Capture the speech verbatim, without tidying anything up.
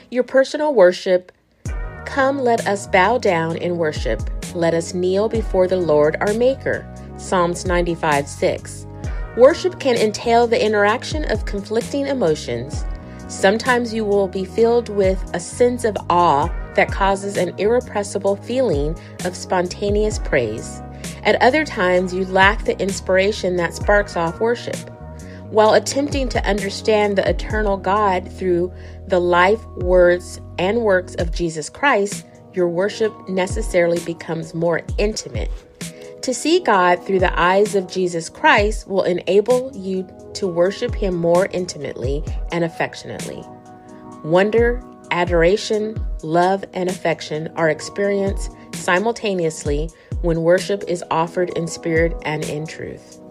Your personal worship. Come, let us bow down in worship. Let us kneel before the Lord our Maker. Psalms ninety-five six. Worship can entail the interaction of conflicting emotions. Sometimes you will be filled with a sense of awe that causes an irrepressible feeling of spontaneous praise. At other times, you lack the inspiration that sparks off worship. While attempting to understand the eternal God through the life, words, and works of Jesus Christ, your worship necessarily becomes more intimate. To see God through the eyes of Jesus Christ will enable you to worship Him more intimately and affectionately. Wonder, adoration, love, and affection are experienced simultaneously when worship is offered in spirit and in truth.